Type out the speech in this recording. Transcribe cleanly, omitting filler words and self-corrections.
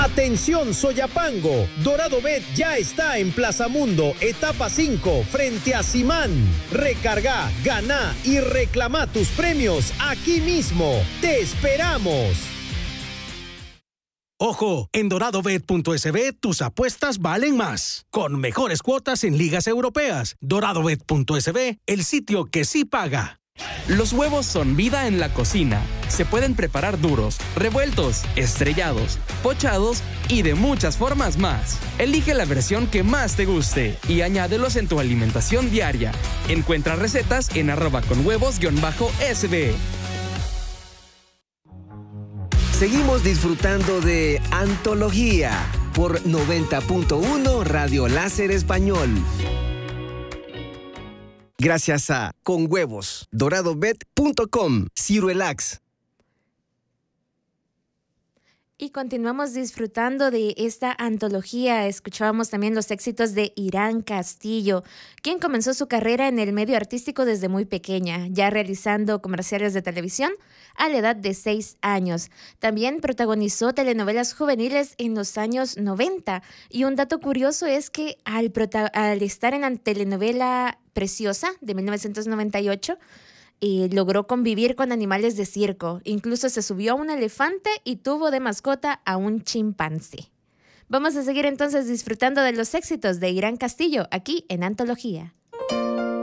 Atención Soyapango, Dorado Bet ya está en Plaza Mundo, etapa 5, frente a Simán. Recarga, gana y reclama tus premios aquí mismo. ¡Te esperamos! Ojo, en doradobet.sb tus apuestas valen más. Con mejores cuotas en ligas europeas. Doradobet.sb, el sitio que sí paga. Los huevos son vida en la cocina. Se pueden preparar duros, revueltos, estrellados, pochados y de muchas formas más. Elige la versión que más te guste y añádelos en tu alimentación diaria. Encuentra recetas en @conhuevos_sb. Seguimos disfrutando de Antología por 90.1 Radio Láser Español. Gracias a Con Huevos, doradobet.com, Ciruelax. Y continuamos disfrutando de esta antología. Escuchábamos también los éxitos de Irán Castillo, quien comenzó su carrera en el medio artístico desde muy pequeña, ya realizando comerciales de televisión a la edad de 6 años. También protagonizó telenovelas juveniles en los años 90. Y un dato curioso es que al estar en la telenovela Preciosa de 1998, logró convivir con animales de circo. Incluso se subió a un elefante y tuvo de mascota a un chimpancé. Vamos a seguir entonces disfrutando de los éxitos de Irán Castillo aquí en Antología.